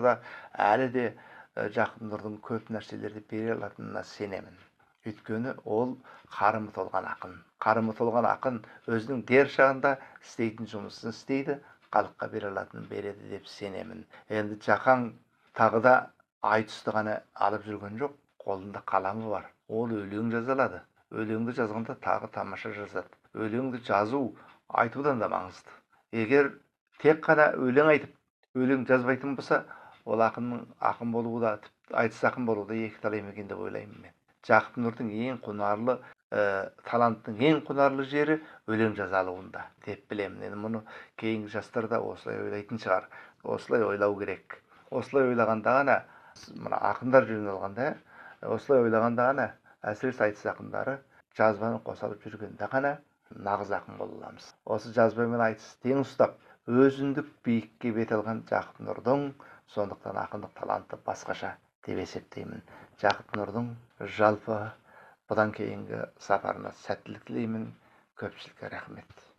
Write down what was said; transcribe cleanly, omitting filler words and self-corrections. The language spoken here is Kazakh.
жастарда әлі де Жақып Нұрдың көп нәрселерді бере алатынына сенемін. Өйткені ол қарымы толған ақын. Қарымы толған ақын өзінің дер шағында істейтін жұмысын істейді, халыққа бере алатынын береді деп сенемін. Енді Жақаң тағы да айтысты ғана алып жүрген жоқ, қолында қаламы бар. Ол өлең жаза алады. Өлеңді жазғанда тағы тамаша жазады. Өлеңді жазу айтудан да маңызды. Егер тек қана өлең айтып, өлең жазбайтын болса, ол ақын болуы да, айтыс ақын болуы да екі талай екен деп ойлаймын мен. Жақып Нұрдың ең құнарлы, таланттың ең құнарлы жері өлең жаза алуында деп білемін. Енді мұны кейінгі жастар да осылай ойлайтын шығар. Осылай ойлау керек. Осылай ойлағанда ғана, мына ақындар жөнінен алғанда, осылай ойлағанда ғана, әсіресе айтыс ақындары жазбаны қоса алып жүргенде ғана нағыз ақын бола аламыз. Осы жазба мен айтыс тең ұстап, өзіндік биікке бет алған Жақып Нұрдың сондықтан ақындық таланты басқаша деп есептеймін. Жақып Нұрдың жалпы бұдан кейінгі сапарына сәттілік тілеймін. Көпшілікке рахмет.